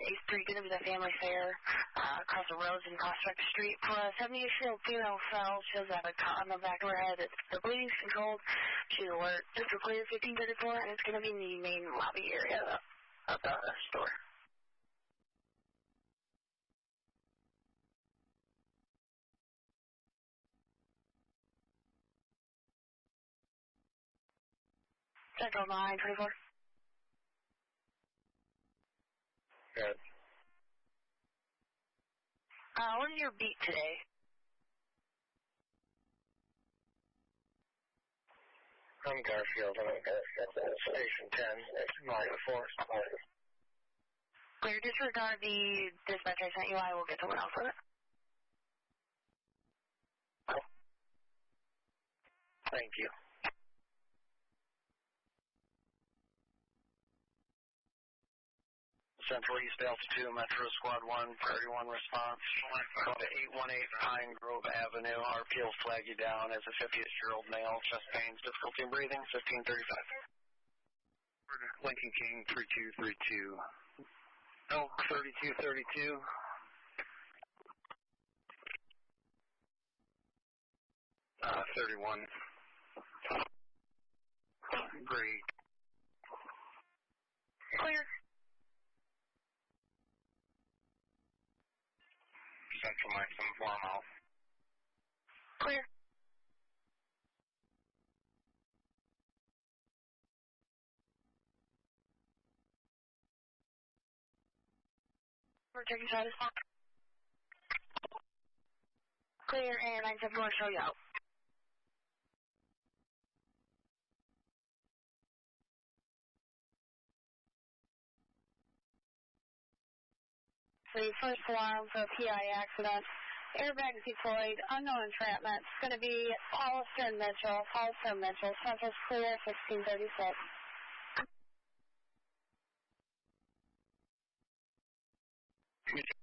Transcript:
8th Street, going to be the family fair, across the roads in Prospect Street. For a 78-year-old female fell, she has a cut on the back of her head. The bleeding's controlled. She's alert. District clear 1534, and it's going to be in the main lobby area of the store. Central 924. Good. What is your beat today? I'm Garfield. I'm at Station 10, Market Forest. Clear. Disregard the dispatch I sent you. I will get someone else with it. Thank you. Central East Altitude, Metro Squad 1, Prairie 1 response. Go to 818 Pine Grove Avenue. RPO flag you down as a 50-year-old male, chest pains, difficulty in breathing, 1535. Lincoln King 3232. Elk 3232. Uh, 31. Great. Clear. Central Maximum Farmhouse. Clear. We're checking status. Clear, and 974, show you out. The first alarm for PI accident. Airbag deployed, unknown entrapment. It's going to be Hollister and Mitchell. Central's clear, 1636.